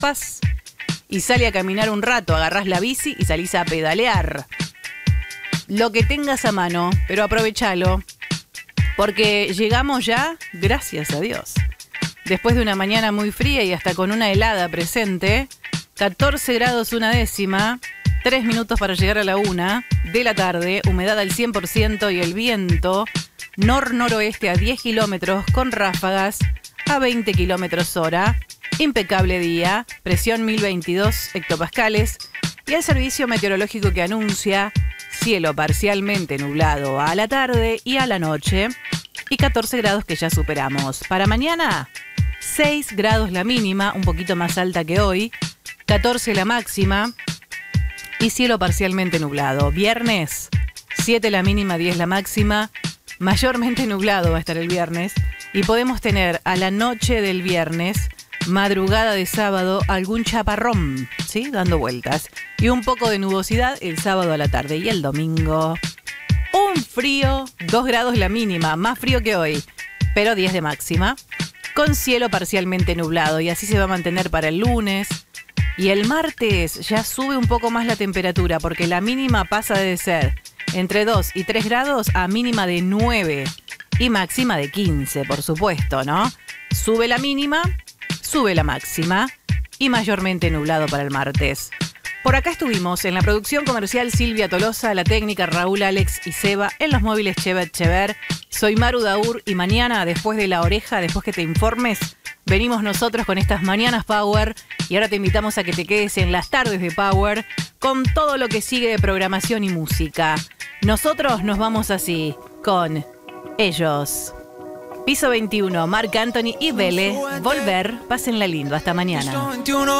paz. Y sale a caminar un rato, agarrás la bici y salís a pedalear. Lo que tengas a mano, pero aprovechalo. Porque llegamos ya, gracias a Dios. Después de una mañana muy fría y hasta con una helada presente, 14 grados una décima, 3 minutos para llegar a la 1 de la tarde, humedad al 100% y el viento nor-noroeste a 10 kilómetros con ráfagas a 20 kilómetros hora. Impecable día, presión 1022 hectopascales y el servicio meteorológico que anuncia cielo parcialmente nublado a la tarde y a la noche y 14 grados que ya superamos. Para mañana, 6 grados la mínima, un poquito más alta que hoy, 14 la máxima y cielo parcialmente nublado. Viernes, 7 la mínima, 10 la máxima, mayormente nublado va a estar el viernes y podemos tener a la noche del viernes, madrugada de sábado, algún chaparrón, ¿sí? Dando vueltas. Y un poco de nubosidad el sábado a la tarde. Y el domingo, un frío, 2 grados la mínima, más frío que hoy, pero 10 de máxima, con cielo parcialmente nublado. Y así se va a mantener para el lunes. Y el martes ya sube un poco más la temperatura, porque la mínima pasa de ser entre 2 y 3 grados a mínima de 9 y máxima de 15, por supuesto, ¿no? Sube la mínima, sube la máxima y mayormente nublado para el martes. Por acá estuvimos en la producción comercial Silvia Tolosa, la técnica Raúl, Alex y Seba, en los móviles Chevet Chever. Soy Maru Daur y mañana, después de la oreja, después que te informes, venimos nosotros con estas mañanas Power y ahora te invitamos a que te quedes en las tardes de Power con todo lo que sigue de programación y música. Nosotros nos vamos así, con ellos. Piso 21, Marc Anthony y Vélez, Volver, pásenla lindo, hasta mañana.